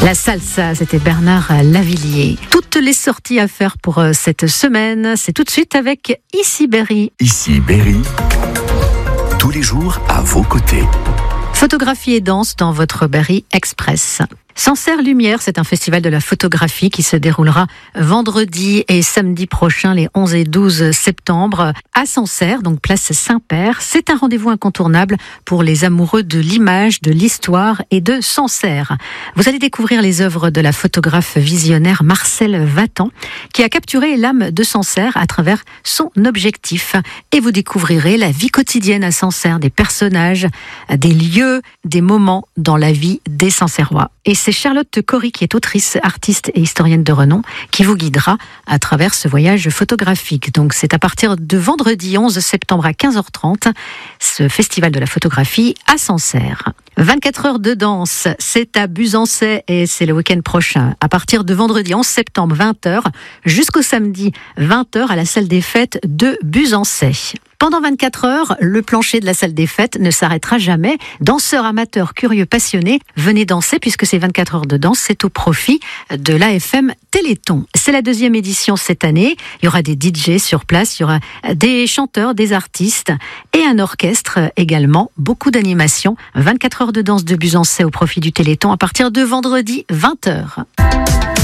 La salsa, c'était Bernard Lavillier. Toutes les sorties à faire pour cette semaine, c'est tout de suite avec Ici Berry. Ici Berry, tous les jours à vos côtés. Photographie et danse dans votre Berry Express. Sancerre Lumière, c'est un festival de la photographie qui se déroulera vendredi et samedi prochain, les 11 et 12 septembre, à Sancerre, donc place Saint-Père. C'est un rendez-vous incontournable pour les amoureux de l'image, de l'histoire et de Sancerre. Vous allez découvrir les œuvres de la photographe visionnaire Marcel Vatan, qui a capturé l'âme de Sancerre à travers son objectif. Et vous découvrirez la vie quotidienne à Sancerre, des personnages, des lieux, des moments dans la vie des Sancerrois. Et c'est Charlotte Cory, qui est autrice, artiste et historienne de renom, qui vous guidera à travers ce voyage photographique. Donc c'est à partir de vendredi 11 septembre à 15h30, ce festival de la photographie à Sancerre. 24 heures de danse, c'est à Buzancais et c'est le week-end prochain. À partir de vendredi 11 septembre 20h jusqu'au samedi 20h à la salle des fêtes de Buzancais. Pendant 24 heures, le plancher de la salle des fêtes ne s'arrêtera jamais. Danseurs, amateurs, curieux, passionnés, venez danser puisque ces 24 heures de danse, c'est au profit de l'AFM Téléthon. C'est la 2e édition cette année. Il y aura des DJ sur place, il y aura des chanteurs, des artistes et un orchestre également. Beaucoup d'animations. 24 heures de danse de Buzancais au profit du Téléthon à partir de vendredi 20h.